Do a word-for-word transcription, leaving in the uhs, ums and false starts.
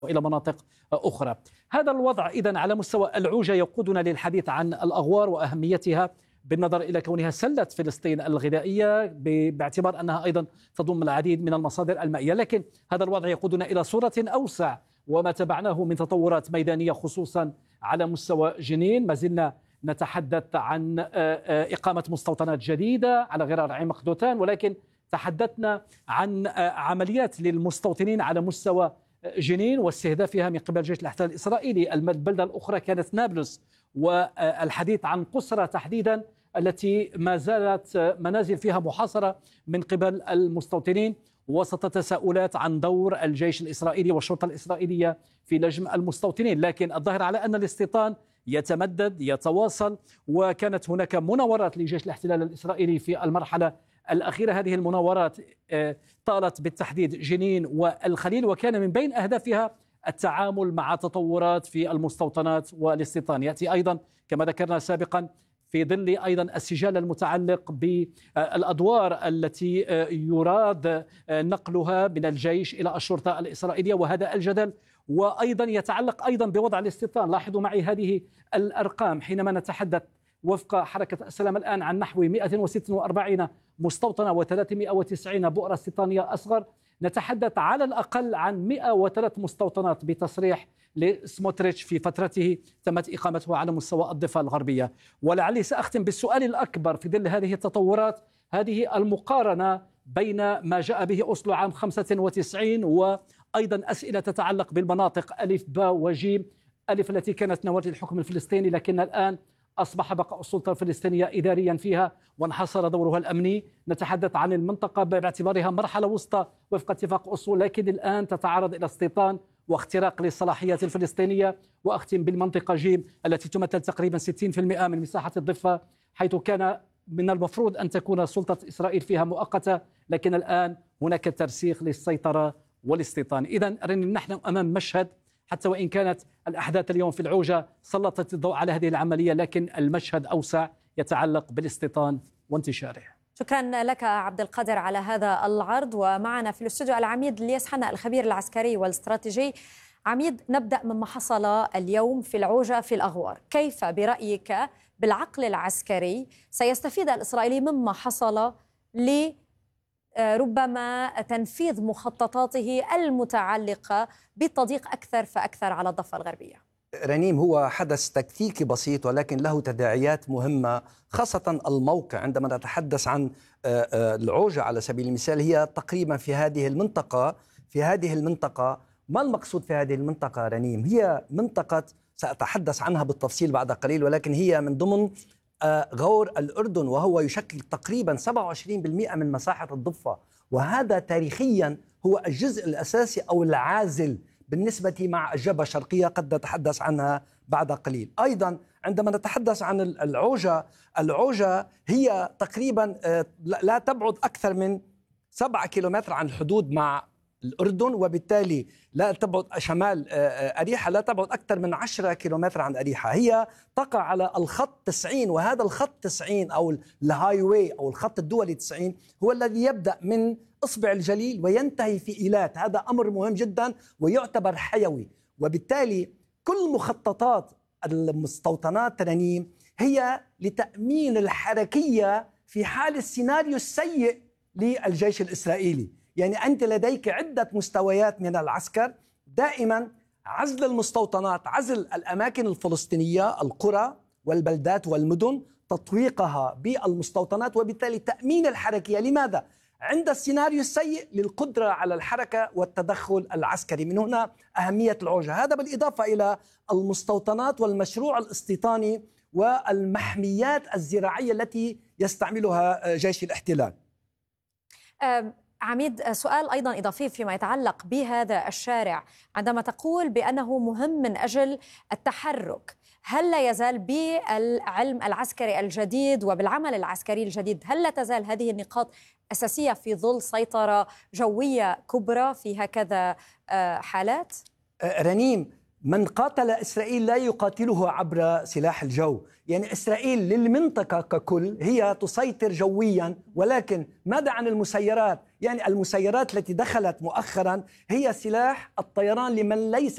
وإلى مناطق أخرى. هذا الوضع إذن على مستوى العوجة يقودنا للحديث عن الأغوار وأهميتها بالنظر إلى كونها سلة فلسطين الغذائية، باعتبار أنها أيضا تضم العديد من المصادر المائية. لكن هذا الوضع يقودنا إلى صورة أوسع وما تبعناه من تطورات ميدانية خصوصا على مستوى جنين. ما زلنا نتحدث عن إقامة مستوطنات جديدة على غرار عمق دوتان، ولكن تحدثنا عن عمليات للمستوطنين على مستوى جنين واستهدافها من قبل جيش الاحتلال الإسرائيلي. البلدة الأخرى كانت نابلس، والحديث عن قسرة تحديدا التي ما زالت منازل فيها محاصرة من قبل المستوطنين، وسط تساؤلات عن دور الجيش الإسرائيلي والشرطة الإسرائيلية في لجم المستوطنين. لكن الظاهر على أن الاستيطان يتمدد يتواصل، وكانت هناك مناورات لجيش الاحتلال الإسرائيلي في المرحلة الأخيرة. هذه المناورات طالت بالتحديد جنين والخليل، وكان من بين أهدافها التعامل مع تطورات في المستوطنات والاستيطان. يأتي أيضا كما ذكرنا سابقا في ظل أيضا السجال المتعلق بالأدوار التي يراد نقلها من الجيش إلى الشرطة الإسرائيلية، وهذا الجدل وأيضا يتعلق أيضا بوضع الاستيطان. لاحظوا معي هذه الأرقام حينما نتحدث وفق حركة السلام الآن عن نحو مئة وستة وأربعين مستوطنة وثلاثمئة وتسعين بؤرة استيطانية أصغر، نتحدث على الأقل عن مئة وثلاث مستوطنات بتصريح لسموتريتش في فترته تمت إقامتها على مستوى الضفة الغربية. ولعلي سأختم بالسؤال الأكبر في ظل هذه التطورات، هذه المقارنة بين ما جاء به أوسلو عام خمسة وتسعين وأيضا أسئلة تتعلق بالمناطق ألف باء وجيم. ألف التي كانت نواة الحكم الفلسطيني، لكن الآن أصبح بقاء السلطة الفلسطينية إداريا فيها وانحصر دورها الأمني. نتحدث عن المنطقة باعتبارها مرحلة وسطى وفق اتفاق أوسلو، لكن الآن تتعرض إلى استيطان واختراق للصلاحيات الفلسطينية. وأختم بالمنطقة جيم التي تمثل تقريبا ستين بالمئة من مساحة الضفة، حيث كان من المفروض أن تكون سلطة إسرائيل فيها مؤقتة، لكن الآن هناك ترسيخ للسيطرة والاستيطان. إذن نحن أمام مشهد، حتى وإن كانت الأحداث اليوم في العوجة سلطت الضوء على هذه العملية، لكن المشهد أوسع يتعلق بالاستيطان وانتشاره. شكرا لك عبد القادر على هذا العرض. ومعنا في الاستوديو العميد الياس حنا الخبير العسكري والاستراتيجي. عميد، نبدأ مما حصل اليوم في العوجة في الأغوار. كيف برأيك بالعقل العسكري سيستفيد الإسرائيلي مما حصل ل ربما تنفيذ مخططاته المتعلقة بالتضييق أكثر فأكثر على الضفة الغربية؟ رنيم، هو حدث تكتيكي بسيط ولكن له تداعيات مهمة، خاصة الموقع. عندما نتحدث عن العوجة على سبيل المثال، هي تقريبا في هذه المنطقة في هذه المنطقة ما المقصود في هذه المنطقة رنيم؟ هي منطقة سأتحدث عنها بالتفصيل بعد قليل، ولكن هي من ضمن غور الأردن، وهو يشكل تقريبا سبعة وعشرين بالمئة من مساحة الضفة، وهذا تاريخيا هو الجزء الأساسي أو العازل بالنسبة مع الجبهة الشرقية، قد نتحدث عنها بعد قليل. أيضا عندما نتحدث عن العوجة، العوجة هي تقريبا لا تبعد أكثر من سبعة كيلومتر عن الحدود مع الأردن، وبالتالي لا تبعد شمال أريحة لا تبعد أكثر من عشرة كيلومتر عن أريحة. هي تقع على الخط تسعين، وهذا الخط تسعين أو الهاي واي أو الخط الدولي تسعين هو الذي يبدأ من إصبع الجليل وينتهي في إيلات. هذا أمر مهم جدا ويعتبر حيوي، وبالتالي كل مخططات المستوطنات رنيم هي لتأمين الحركية في حال السيناريو السيء للجيش الإسرائيلي. يعني أنت لديك عدة مستويات من العسكر، دائما عزل المستوطنات، عزل الأماكن الفلسطينية، القرى والبلدات والمدن، تطويقها بالمستوطنات، وبالتالي تأمين الحركية. لماذا؟ عند السيناريو السيء للقدرة على الحركة والتدخل العسكري. من هنا أهمية العوجة. هذا بالإضافة إلى المستوطنات والمشروع الاستيطاني والمحميات الزراعية التي يستعملها جيش الاحتلال. عميد، سؤال أيضا إضافي فيما يتعلق بهذا الشارع. عندما تقول بأنه مهم من أجل التحرك، هل لا يزال بالعلم العسكري الجديد وبالعمل العسكري الجديد، هل لا تزال هذه النقاط أساسية في ظل سيطرة جوية كبرى في هكذا حالات؟ رنيم، من قاتل إسرائيل لا يقاتله عبر سلاح الجو. يعني إسرائيل للمنطقة ككل هي تسيطر جويا، ولكن ماذا عن المسيرات؟ يعني المسيرات التي دخلت مؤخرا هي سلاح الطيران لمن ليس